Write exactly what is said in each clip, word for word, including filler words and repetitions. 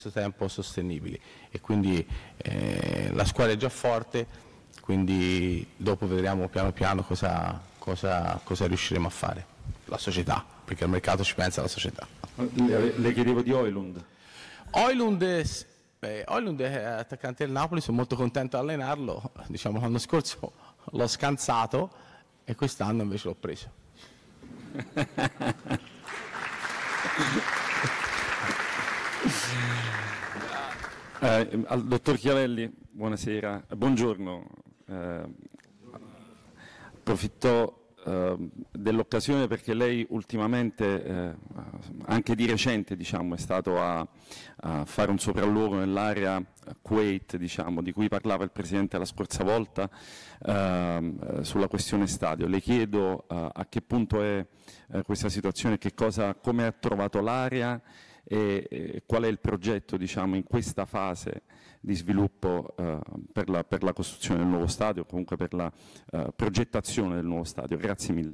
tempo sostenibili, e quindi eh, la squadra è già forte, quindi dopo vedremo piano piano cosa, cosa, cosa riusciremo a fare, la società, perché al mercato ci pensa la società. Le, le chiedevo di Højlund. Højlund, eh, Højlund è attaccante del Napoli, sono molto contento di allenarlo, diciamo l'anno scorso l'ho scansato e quest'anno invece l'ho preso. Eh, al dottor Chiavelli, buonasera, buongiorno. Eh, approfitto eh, dell'occasione perché lei ultimamente, eh, anche di recente, diciamo, è stato a, a fare un sopralluogo nell'area Kuwait, diciamo, di cui parlava il Presidente la scorsa volta, eh, sulla questione stadio. Le chiedo eh, a che punto è eh, questa situazione, che cosa, come ha trovato l'area, e, e qual è il progetto, diciamo, in questa fase di sviluppo eh, per, la, per la costruzione del nuovo stadio, comunque per la eh, progettazione del nuovo stadio. Grazie mille.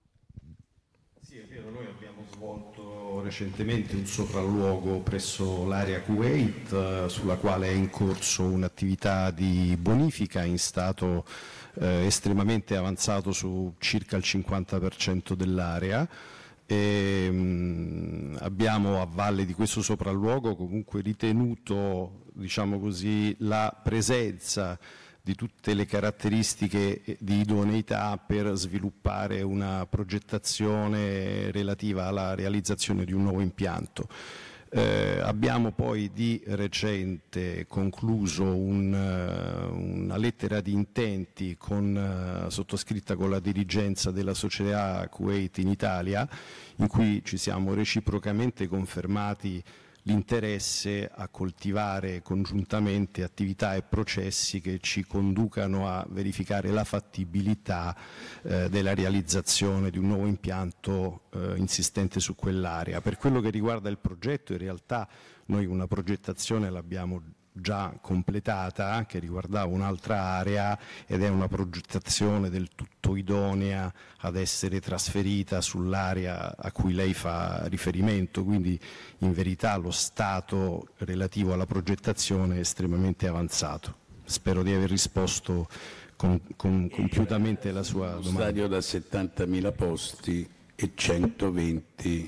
Sì, è vero, noi abbiamo svolto recentemente un sopralluogo presso l'area Kuwait, eh, sulla quale è in corso un'attività di bonifica in stato eh, estremamente avanzato su circa il cinquanta per cento dell'area. E, mh, abbiamo a valle di questo sopralluogo comunque ritenuto, diciamo così, la presenza di tutte le caratteristiche di idoneità per sviluppare una progettazione relativa alla realizzazione di un nuovo impianto. Eh, abbiamo poi di recente concluso un, uh, una lettera di intenti con, uh, sottoscritta con la dirigenza della società Kuwait in Italia, in cui ci siamo reciprocamente confermati l'interesse a coltivare congiuntamente attività e processi che ci conducano a verificare la fattibilità eh, della realizzazione di un nuovo impianto eh, insistente su quell'area. Per quello che riguarda il progetto, in realtà noi una progettazione l'abbiamo già completata, che riguardava un'altra area, ed è una progettazione del tutto idonea ad essere trasferita sull'area a cui lei fa riferimento, quindi in verità lo stato relativo alla progettazione è estremamente avanzato. Spero di aver risposto con, con, compiutamente la sua domanda. Un stadio da settantamila posti e centoventi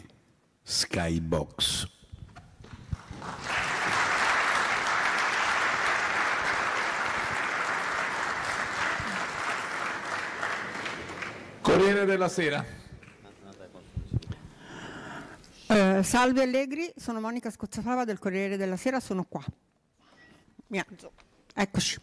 skybox. Corriere della Sera. Eh, salve Allegri, sono Monica Scozzafava del Corriere della Sera, sono qua. Mi alzo, eccoci.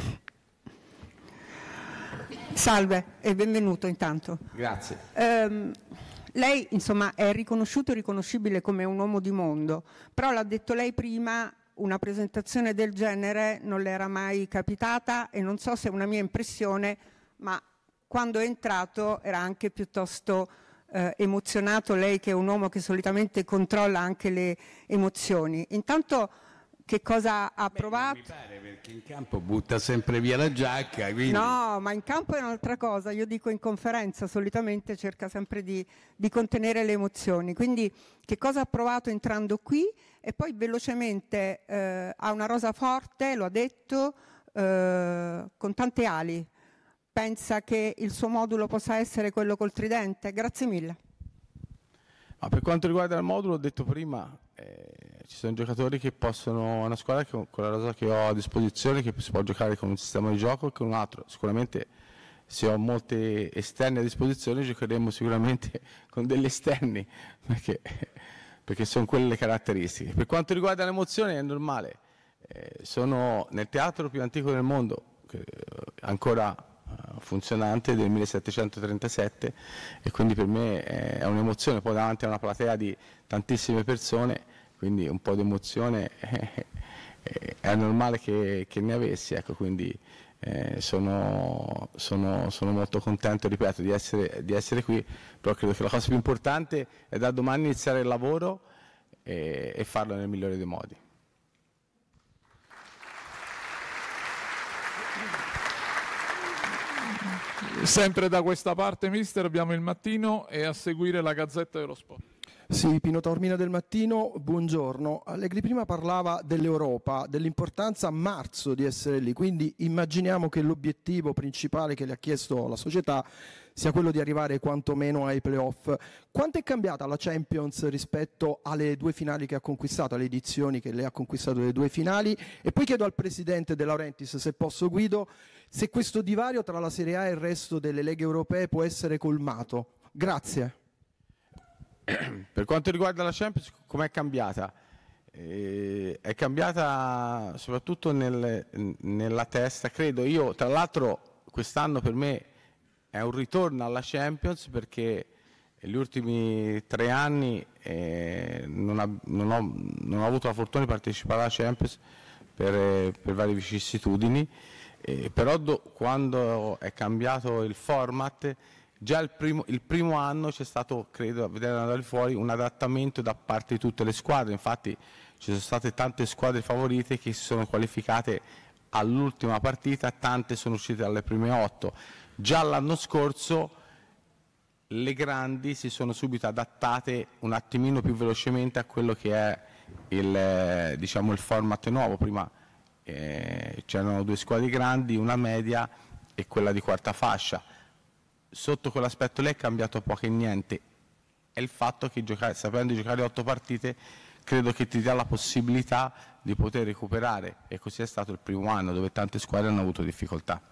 Salve e benvenuto intanto. Grazie. Eh, lei insomma è riconosciuto e riconoscibile come un uomo di mondo, però l'ha detto lei prima, una presentazione del genere non le era mai capitata, e non so se è una mia impressione, ma quando è entrato era anche piuttosto eh, emozionato, lei che è un uomo che solitamente controlla anche le emozioni. Intanto che cosa ha Beh, provato? Non mi pare, perché in campo butta sempre via la giacca. Quindi... No, ma in campo è un'altra cosa, io dico in conferenza solitamente cerca sempre di, di contenere le emozioni. Quindi che cosa ha provato entrando qui? E poi velocemente eh, ha una rosa forte, lo ha detto, eh, con tante ali. Pensa che il suo modulo possa essere quello col tridente? Grazie mille. Ma per quanto riguarda il modulo, ho detto prima, eh, ci sono giocatori che possono, una squadra che, con la rosa che ho a disposizione, che si può giocare con un sistema di gioco e con un altro. Sicuramente se ho molte esterne a disposizione giocheremo sicuramente con degli esterni, perché, perché sono quelle le caratteristiche. Per quanto riguarda l'emozione è normale, eh, sono nel teatro più antico del mondo, che, ancora funzionante, del millesettecentotrentasette, e quindi per me è un'emozione, poi davanti a una platea di tantissime persone, quindi un po' di emozione eh, eh, è normale che, che ne avessi, ecco, quindi eh, sono, sono, sono molto contento, ripeto, di essere, di essere qui, però credo che la cosa più importante è da domani iniziare il lavoro e, e farlo nel migliore dei modi. Sempre da questa parte, mister, abbiamo il Mattino e a seguire la Gazzetta dello Sport. Sì, Pino Taormina del Mattino, buongiorno. Allegri prima parlava dell'Europa, dell'importanza a marzo di essere lì, quindi immaginiamo che l'obiettivo principale che le ha chiesto la società sia quello di arrivare quantomeno ai playoff. Quanto è cambiata la Champions rispetto alle due finali che ha conquistato, alle edizioni che lei ha conquistato le due finali? E poi chiedo al presidente De Laurentiis, se posso Guido, se questo divario tra la Serie A e il resto delle leghe europee può essere colmato. Grazie. Per quanto riguarda la Champions, com'è cambiata? Eh, è cambiata soprattutto nel, nella testa, credo. Io, tra l'altro, quest'anno per me è un ritorno alla Champions, perché negli ultimi tre anni eh, non, ha, non, ho, non ho avuto la fortuna di partecipare alla Champions per, per varie vicissitudini, eh, però do, quando è cambiato il format, già il primo, il primo anno c'è stato, credo, a vedere andare fuori, un adattamento da parte di tutte le squadre. Infatti ci sono state tante squadre favorite che si sono qualificate all'ultima partita, tante sono uscite dalle prime otto. Già l'anno scorso le grandi si sono subito adattate un attimino più velocemente a quello che è il, diciamo, il format nuovo. Prima eh, c'erano due squadre grandi, una media e quella di quarta fascia. Sotto quell'aspetto lì è cambiato poco e niente. È il fatto che giocare, sapendo giocare otto partite, credo che ti dia la possibilità di poter recuperare, e così è stato il primo anno dove tante squadre hanno avuto difficoltà.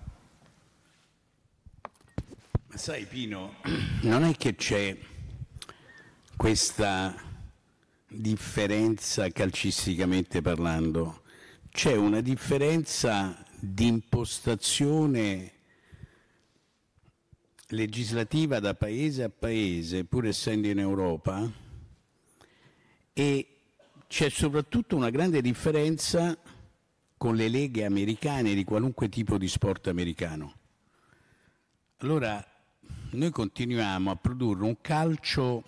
Ma sai Pino, non è che c'è questa differenza calcisticamente parlando, c'è una differenza di impostazione legislativa da paese a paese, pur essendo in Europa, e c'è soprattutto una grande differenza con le leghe americane di qualunque tipo di sport americano. Allora noi continuiamo a produrre un calcio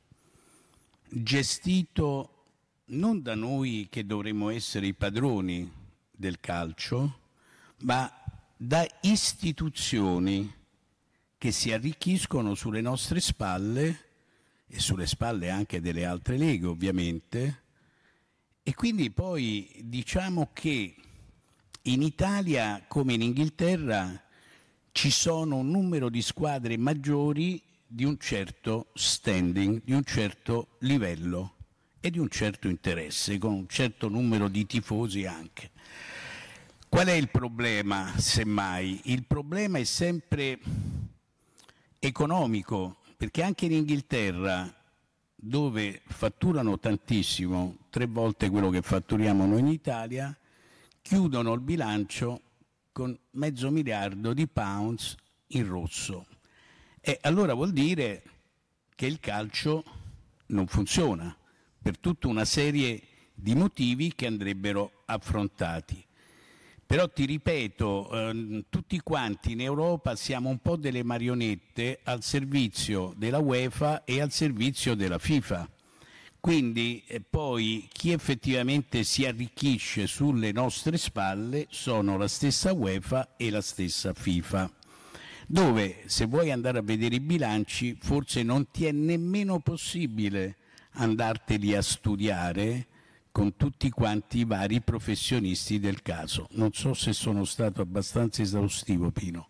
gestito non da noi che dovremmo essere i padroni del calcio, ma da istituzioni che si arricchiscono sulle nostre spalle e sulle spalle anche delle altre leghe, ovviamente. E quindi poi diciamo che in Italia, come in Inghilterra, ci sono un numero di squadre maggiori di un certo standing, di un certo livello e di un certo interesse, con un certo numero di tifosi anche. Qual è il problema, semmai? Il problema è sempre economico, perché anche in Inghilterra, dove fatturano tantissimo, tre volte quello che fatturiamo noi in Italia, chiudono il bilancio con mezzo miliardo di pounds in rosso. E allora vuol dire che il calcio non funziona, per tutta una serie di motivi che andrebbero affrontati. Però ti ripeto, eh, tutti quanti in Europa siamo un po' delle marionette al servizio della UEFA e al servizio della FIFA. Quindi eh, poi chi effettivamente si arricchisce sulle nostre spalle sono la stessa UEFA e la stessa FIFA, dove se vuoi andare a vedere i bilanci forse non ti è nemmeno possibile andarteli a studiare con tutti quanti i vari professionisti del caso. Non so se sono stato abbastanza esaustivo, Pino.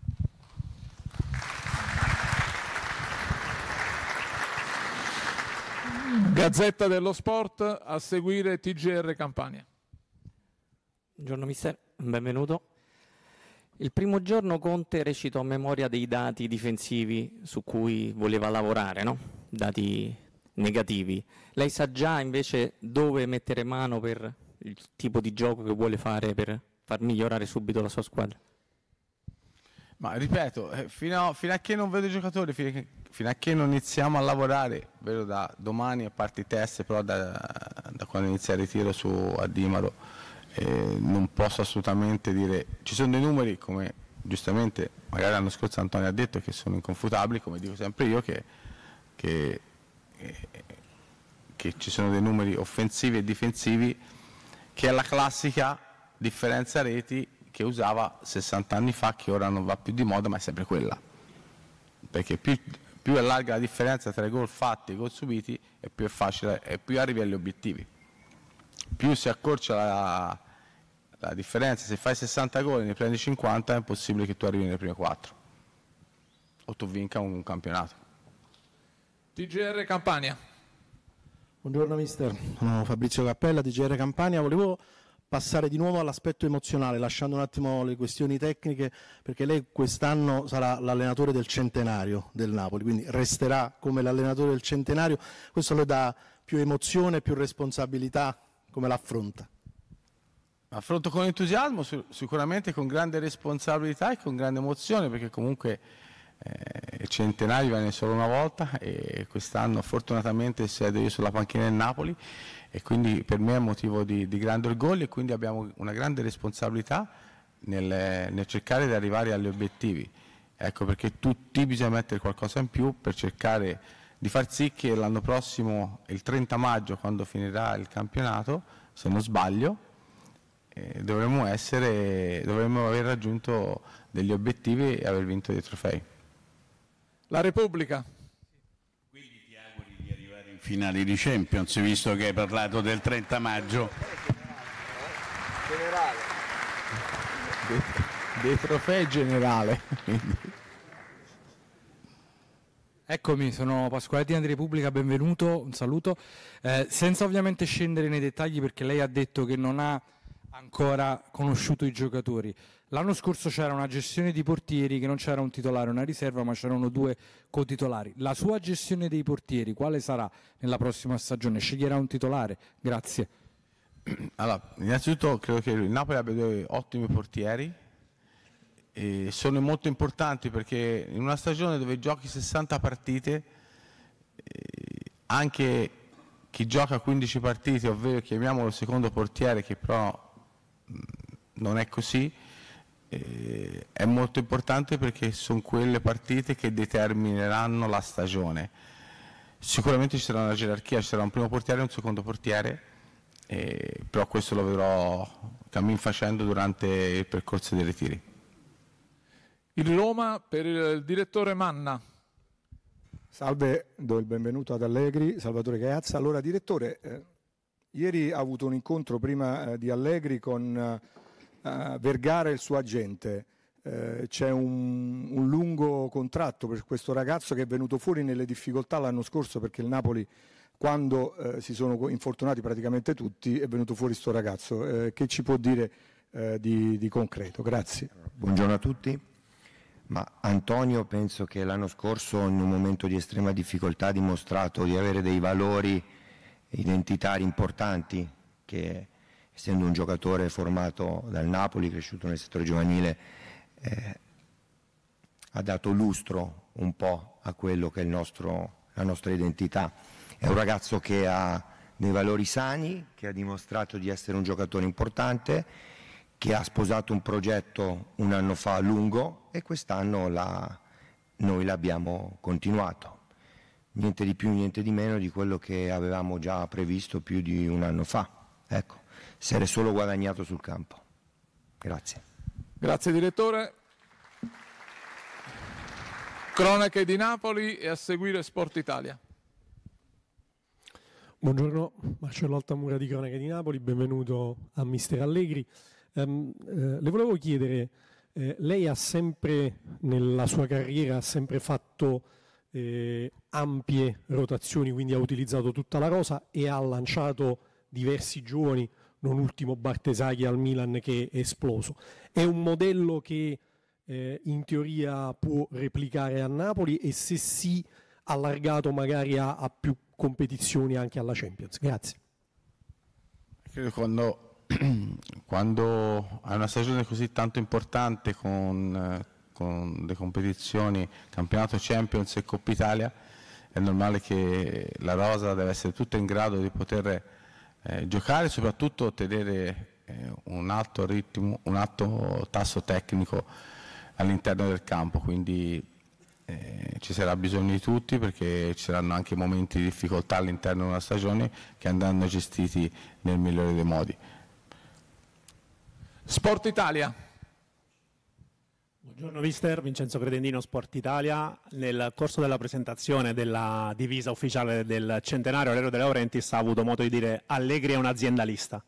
Gazzetta dello Sport, a seguire T G R Campania. Buongiorno mister, benvenuto. Il primo giorno Conte recitò a memoria dei dati difensivi su cui voleva lavorare, no? Dati negativi. Lei sa già invece dove mettere mano per il tipo di gioco che vuole fare per far migliorare subito la sua squadra? Ma ripeto, eh, fino, a, fino a che non vedo i giocatori, fino a che, fino a che non iniziamo a lavorare, vedo da domani a parte i test, però da, da quando inizia il ritiro su Addimaro, eh, non posso assolutamente dire. Ci sono dei numeri, come giustamente magari l'anno scorso Antonio ha detto, che sono inconfutabili, come dico sempre io, che, che che ci sono dei numeri offensivi e difensivi, che è la classica differenza reti che usava sessanta anni fa, che ora non va più di moda, ma è sempre quella, perché più, più allarga la differenza tra i gol fatti e i gol subiti e più è facile e più arrivi agli obiettivi. Più si accorcia la, la differenza, se fai sessanta gol e ne prendi cinquanta è impossibile che tu arrivi nelle prime quattro o tu vinca un campionato. T G R Campania. Buongiorno mister, sono Fabrizio Cappella, T G R Campania. Volevo passare di nuovo all'aspetto emozionale, lasciando un attimo le questioni tecniche, perché lei quest'anno sarà l'allenatore del centenario del Napoli, quindi resterà come l'allenatore del centenario. Questo le dà più emozione, più responsabilità, come l'affronta? Affronto con entusiasmo, sicuramente con grande responsabilità e con grande emozione, perché comunque eh, il centenario viene solo una volta e quest'anno fortunatamente siedo io sulla panchina del Napoli e quindi per me è motivo di, di grande orgoglio e quindi abbiamo una grande responsabilità nel, nel cercare di arrivare agli obiettivi. Ecco perché tutti bisogna mettere qualcosa in più per cercare di far sì che l'anno prossimo, il trenta maggio, quando finirà il campionato, se non sbaglio, eh, dovremmo, essere, dovremmo aver raggiunto degli obiettivi e aver vinto dei trofei. La Repubblica. Quindi ti auguri di arrivare in finale di Champions, visto che hai parlato del trenta maggio. Generale. Dei, dei trofei generale. Eccomi, sono Pasqualetti di Repubblica, benvenuto, un saluto. Eh, senza ovviamente scendere nei dettagli perché lei ha detto che non ha ancora conosciuto i giocatori. L'anno scorso c'era una gestione di portieri che non c'era un titolare, una riserva, ma c'erano due cotitolari. La sua gestione dei portieri quale sarà nella prossima stagione? Sceglierà un titolare? Grazie. Allora, innanzitutto credo che il Napoli abbia due ottimi portieri. E sono molto importanti perché in una stagione dove giochi sessanta partite anche chi gioca quindici partite, ovvero chiamiamolo secondo portiere che però non è così, eh, è molto importante perché sono quelle partite che determineranno la stagione. Sicuramente ci sarà una gerarchia, ci sarà un primo portiere e un secondo portiere, eh, però questo lo vedrò cammin facendo durante il percorso dei ritiri. Il Roma per il direttore Manna. Salve, do il benvenuto ad Allegri, Salvatore Gaiazza. Allora direttore, eh, ieri ha avuto un incontro prima eh, di Allegri con eh, Vergara e il suo agente. Eh, c'è un, un lungo contratto per questo ragazzo che è venuto fuori nelle difficoltà l'anno scorso perché il Napoli, quando eh, si sono infortunati praticamente tutti, è venuto fuori sto ragazzo. Eh, che ci può dire eh, di, di concreto? Grazie. Buongiorno a tutti. Ma Antonio penso che l'anno scorso in un momento di estrema difficoltà ha dimostrato di avere dei valori identitari importanti che essendo un giocatore formato dal Napoli, cresciuto nel settore giovanile, eh, ha dato lustro un po' a quello che è il nostro, la nostra identità. È un ragazzo che ha dei valori sani, che ha dimostrato di essere un giocatore importante, che ha sposato un progetto un anno fa lungo e quest'anno la, noi l'abbiamo continuato. Niente di più, niente di meno di quello che avevamo già previsto più di un anno fa. Ecco, essere solo guadagnato sul campo. Grazie. Grazie direttore. Cronache di Napoli e a seguire Sport Italia. Buongiorno, Marcello Altamura di Cronache di Napoli, benvenuto a mister Allegri. Um, eh, le volevo chiedere, eh, lei ha sempre nella sua carriera ha sempre fatto eh, ampie rotazioni, quindi ha utilizzato tutta la rosa e ha lanciato diversi giovani, non ultimo Bartesaghi al Milan che è esploso. È un modello che eh, in teoria può replicare a Napoli e se sì allargato magari a, a più competizioni anche alla Champions. Grazie. Credo quando quando hai una stagione così tanto importante con, con le competizioni campionato Champions e Coppa Italia è normale che la rosa deve essere tutta in grado di poter eh, giocare e soprattutto ottenere eh, un alto ritmo, un alto tasso tecnico all'interno del campo, quindi eh, ci sarà bisogno di tutti perché ci saranno anche momenti di difficoltà all'interno di una stagione che andranno gestiti nel migliore dei modi. Sport Italia. Buongiorno mister, Vincenzo Credendino, Sport Italia. Nel corso della presentazione della divisa ufficiale del centenario, l'Aereo De Laurentiis ha avuto modo di dire Allegri è un aziendalista.